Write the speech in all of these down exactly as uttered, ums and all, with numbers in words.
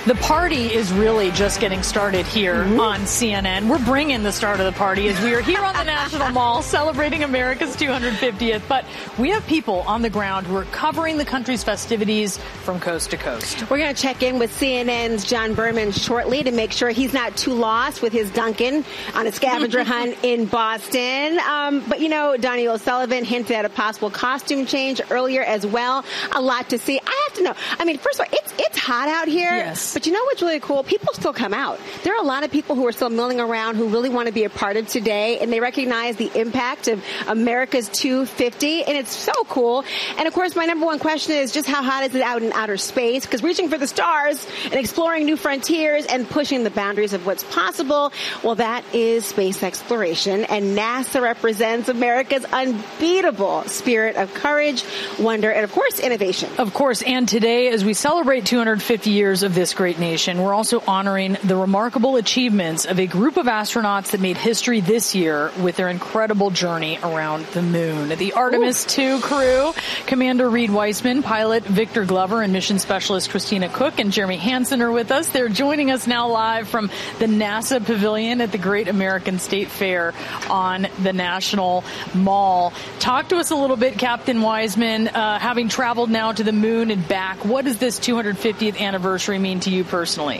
The party is really just getting started here mm-hmm. on C N N. We're bringing the start of the party as we are here on the National Mall celebrating America's two hundred fiftieth. But we have people on the ground who are covering the country's festivities from coast to coast. We're going to check in with C N N's John Berman shortly to make sure he's not too lost with his Duncan on a scavenger hunt in Boston. Um, but, you know, Donnie O'Sullivan hinted at a possible costume change earlier as well. A lot to see. I have to know. I mean, first of all, it's, it's hot out here. Yes. But you know what's really cool? People still come out. There are a lot of people who are still milling around who really want to be a part of today, and they recognize the impact of America's two hundred fifty, and it's so cool. And, of course, my number one question is just how hot is it out in outer space? Because reaching for the stars and exploring new frontiers and pushing the boundaries of what's possible, well, that is space exploration, and NASA represents America's unbeatable spirit of courage, wonder, and, of course, innovation. Of course, and today, as we celebrate two hundred fifty years of this great nation, we're also honoring the remarkable achievements of a group of astronauts that made history this year with their incredible journey around the moon. The Artemis two crew, Commander Reed Weissman, pilot Victor Glover, and mission specialist Christina Cook and Jeremy Hansen are with us. They're joining us now live from the NASA Pavilion at the Great American State Fair on the National Mall. Talk to us a little bit, Captain Weissman, uh, having traveled now to the moon and back. What does this two hundred fiftieth anniversary mean to you personally?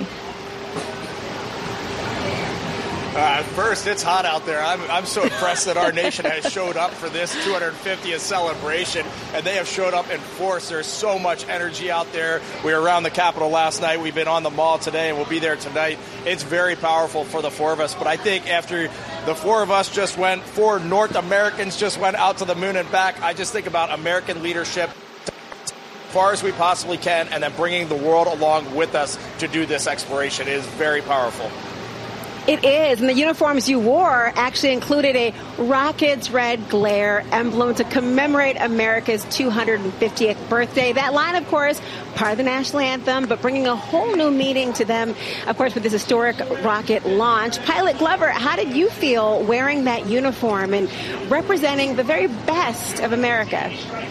Uh, first, it's hot out there. I'm, I'm so impressed that our nation has showed up for this two hundred fiftieth celebration, and they have showed up in force. There's so much energy out there. We were around the Capitol last night. We've been on the mall today, and we'll be there tonight. It's very powerful for the four of us, but I think after the four of us just went, four North Americans just went out to the moon and back, I just think about American leadership as far as we possibly can, and then bringing the world along with us to do this exploration. It is very powerful. It is, and the uniforms you wore actually included a Rockets Red Glare emblem to commemorate America's two hundred fiftieth birthday. That line, of course, part of the national anthem, but bringing a whole new meaning to them, of course, with this historic rocket launch. Pilot Glover, how did you feel wearing that uniform and representing the very best of America?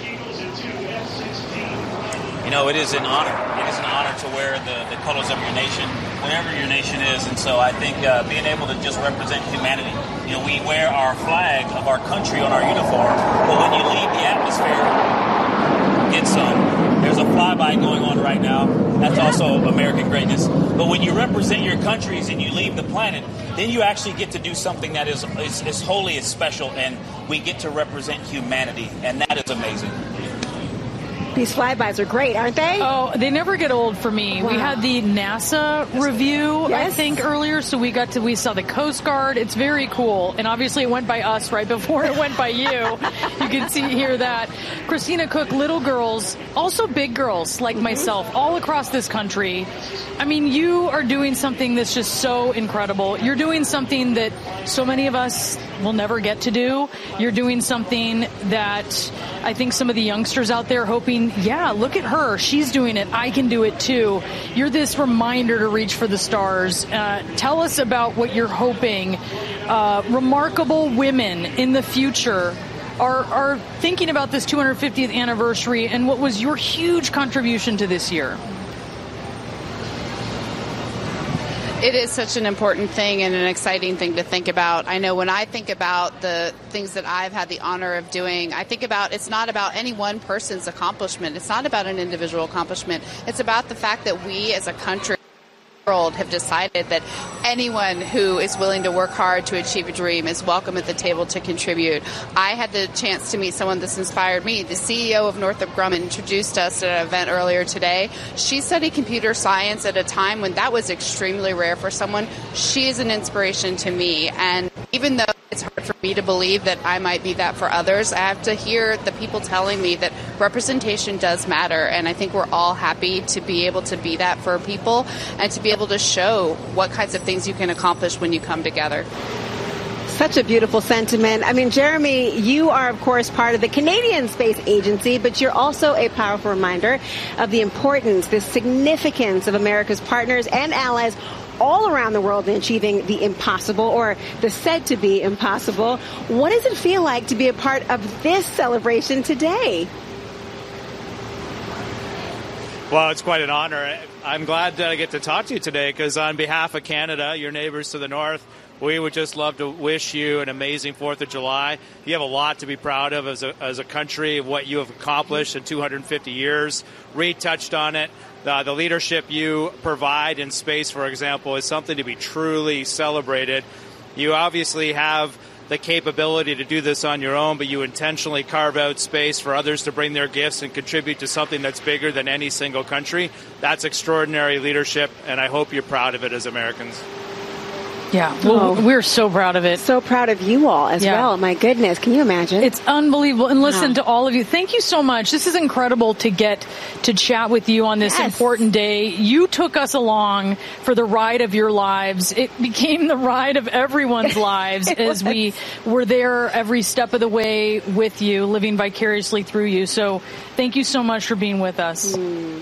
You know, it is an honor. It is an honor to wear the, the colors of your nation, wherever your nation is. And so I think uh, being able to just represent humanity. You know, we wear our flag of our country on our uniform, but when you leave the atmosphere, get some. There's a flyby going on right now. That's also American greatness. But when you represent your countries and you leave the planet, then you actually get to do something that is, is, is wholly is special, and we get to represent humanity, and that is amazing. These flybys are great, aren't they? Oh, they never get old for me. Wow. We had the NASA review, yes. I think, earlier, so we got to, we saw the Coast Guard. It's very cool. And obviously it went by us right before it went by you. You can see, hear that. Christina Cook, little girls, also big girls like mm-hmm. myself, all across this country. I mean, you are doing something that's just so incredible. You're doing something that so many of us will never get to do. You're doing something that I think some of the youngsters out there hoping, yeah, look at her. She's doing it. I can do it too. You're this reminder to reach for the stars. Uh, tell us about what you're hoping uh, remarkable women in the future are, are thinking about this two hundred fiftieth anniversary, and what was your huge contribution to this year? It is such an important thing and an exciting thing to think about. I know when I think about the things that I've had the honor of doing, I think about it's not about any one person's accomplishment. It's not about an individual accomplishment. It's about the fact that we as a country world have decided that anyone who is willing to work hard to achieve a dream is welcome at the table to contribute. I had the chance to meet someone that's inspired me. The C E O of Northrop Grumman introduced us at an event earlier today. She studied computer science at a time when that was extremely rare for someone. She is an inspiration to me, and even though it's hard for me to believe that I might be that for others, I have to hear the people telling me that representation does matter, and I think we're all happy to be able to be that for people and to be able to show what kinds of things you can accomplish when you come together. Such a beautiful sentiment. I mean, Jeremy, you are, of course, part of the Canadian Space Agency, but you're also a powerful reminder of the importance, the significance of America's partners and allies all around the world in achieving the impossible, or the said to be impossible. What does it feel like to be a part of this celebration today? Well, it's quite an honor. I'm glad that I get to talk to you today because on behalf of Canada, your neighbors to the north, we would just love to wish you an amazing fourth of July. You have a lot to be proud of as a, as a country, of what you have accomplished in two hundred fifty years. Reed touched on it. Uh, the leadership you provide in space, for example, is something to be truly celebrated. You obviously have the capability to do this on your own, but you intentionally carve out space for others to bring their gifts and contribute to something that's bigger than any single country. That's extraordinary leadership, and I hope you're proud of it as Americans. Yeah, well, oh. we're so proud of it. So proud of you all as yeah. well. My goodness, can you imagine? It's unbelievable. And listen wow. to all of you. Thank you so much. This is incredible to get to chat with you on this yes. important day. You took us along for the ride of your lives. It became the ride of everyone's lives as we were there every step of the way with you, living vicariously through you. So thank you so much for being with us. Mm.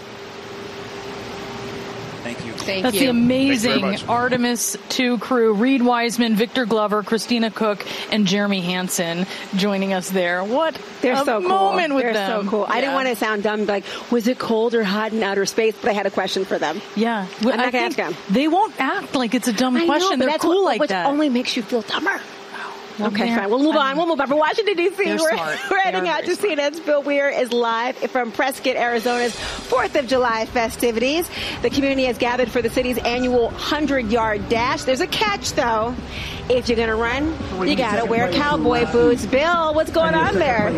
Thank you. Thank That's you. the amazing Artemis two crew. Reed Wiseman, Victor Glover, Christina Cook, and Jeremy Hansen joining us there. What They're a so cool. moment with They're them. so cool. Yeah. I didn't want to sound dumb, like, was it cold or hot in outer space? But I had a question for them. Yeah. I'm not going to ask them. They won't act like it's a dumb I question. Know, They're that's cool what, like which that. only makes you feel dumber. Okay, yeah. fine. We'll move I on. mean, We'll move on. For Washington, D C, we're, smart. we're heading They're out to smart. C N N's Bill Weir is live from Prescott, Arizona's fourth of July festivities. The community has gathered for the city's annual hundred-yard dash. There's a catch, though. If you're going to run, you got to wear cowboy boots. Bill, what's going on there?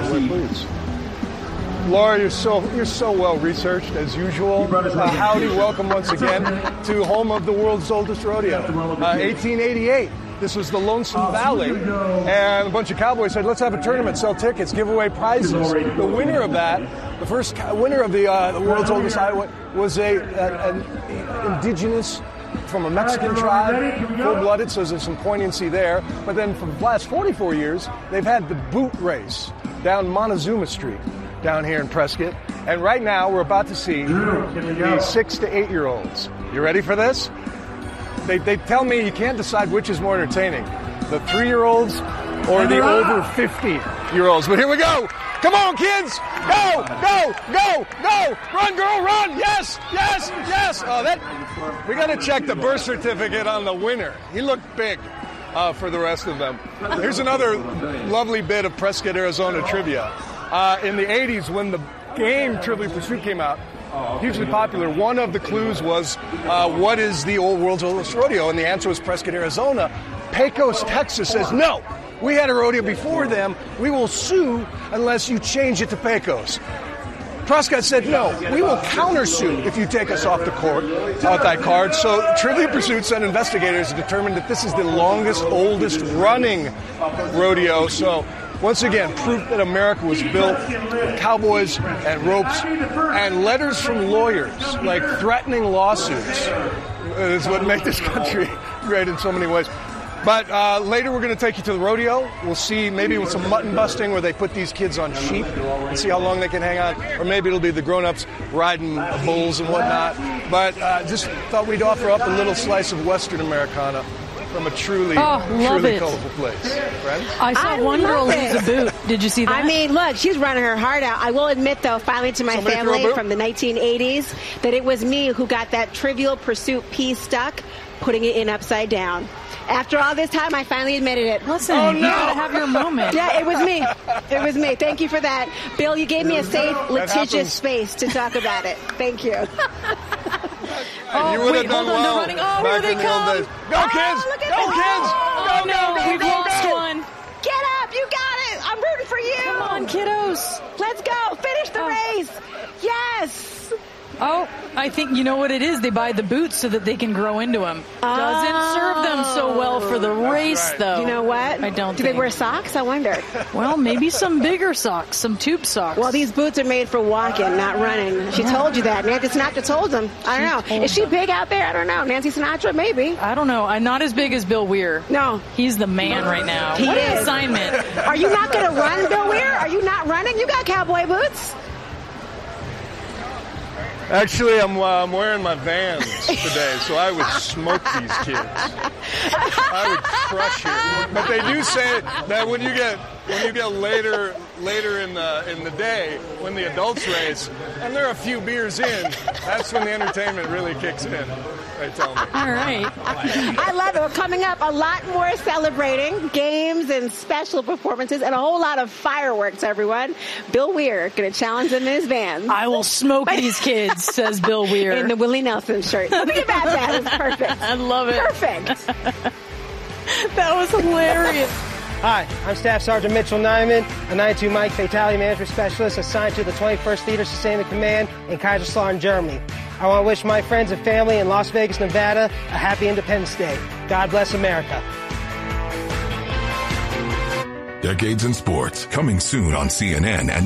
Laura, you're so you're so well researched as usual. Uh, howdy, welcome once again to home of the world's oldest rodeo, uh, eighteen eighty-eight. This was the Lonesome Valley, and a bunch of cowboys said, let's have a tournament, sell tickets, give away prizes. The winner of that, the first winner of the, uh, the world's oldest highway, was a, a an indigenous from a Mexican tribe, full-blooded, so there's some poignancy there. But then for the last forty-four years, they've had the boot race down Montezuma Street, down here in Prescott. And right now, we're about to see the six to eight-year-olds. You ready for this? They, they tell me you can't decide which is more entertaining, the three-year-olds or the over fifty-year-olds. But here we go. Come on, kids. Go, go, go, go. Run, girl, run. Yes, yes, yes. Oh, that. We got to check the birth certificate on the winner. He looked big uh, for the rest of them. Here's another lovely bit of Prescott, Arizona trivia. Uh, in the eighties, when the game Trivial Pursuit came out, hugely popular, one of the clues was, uh, what is the old world's oldest rodeo? And the answer was Prescott, Arizona. Pecos, Texas says, no, we had a rodeo before them. We will sue unless you change it to Pecos. Prescott said, no, we will countersue if you take us off the court, off that card. So Trivial Pursuit sent investigators to determine that this is the longest, oldest running rodeo. So once again, proof that America was built with cowboys and ropes and letters from lawyers, like threatening lawsuits, is what make this country great in so many ways. But uh, later we're going to take you to the rodeo. We'll see maybe with some mutton busting where they put these kids on sheep and see how long they can hang on. Or maybe it'll be the grown-ups riding bulls and whatnot. But uh, just thought we'd offer up a little slice of Western Americana from a truly, oh, truly it. colorful place. Friends? I saw I one girl it. lose a boot. Did you see that? I mean, look, she's running her heart out. I will admit, though, finally to my Somebody family from the nineteen eighties, that it was me who got that Trivial Pursuit piece stuck, putting it in upside down. After all this time, I finally admitted it. Listen, oh, you no. gotta have your moment. Yeah, it was me. It was me. Thank you for that. Bill, you gave me a safe, litigious space to talk about it. Thank you. Oh, you would wait, have done hold on, well. they're running. Oh, back here they in the old come. days. Go, kids! Oh, look at Go, this. kids! Oh, Go, no, go, go, we've go, lost go! one. Get up! You got it! I'm rooting for you! Come on, kiddos. Let's go! Finish the Oh. race! Yes! Oh, I think you know what it is. They buy the boots so that they can grow into them. Doesn't serve them so well for the race, right. though. You know what? I don't Do think. they wear socks? I wonder. Well, maybe some bigger socks, some tube socks. Well, these boots are made for walking, not running. She told you that. Nancy Sinatra told them. I don't She know. Is she told big out there? I don't know. Nancy Sinatra? Maybe. I don't know. I'm not as big as Bill Weir. No. He's the man right now. He What an is. assignment. Are you not going to run, Bill Weir? Are you not running? You got cowboy boots. Actually, I'm, uh, I'm wearing my Vans today, so I would smoke these kids. I would crush you. But they do say that when you get when you get later later in the in the day when the adults race and they're a few beers in, that's when the entertainment really kicks in. They tell me. All right. I love it. Well, coming up, a lot more celebrating, games and special performances, and a whole lot of fireworks, everyone. Bill Weir going to challenge them in his van. I will smoke these kids, says Bill Weir. In the Willie Nelson shirt. Think about that. It's perfect. I love it. Perfect. That was hilarious. Hi, I'm Staff Sergeant Mitchell Nyman, a ninety-two Mike Fatality Management Specialist assigned to the twenty-first Theater Sustainment Command in Kaiserslautern, Germany. I want to wish my friends and family in Las Vegas, Nevada, a happy Independence Day. God bless America. Decades in Sports, coming soon on C N N and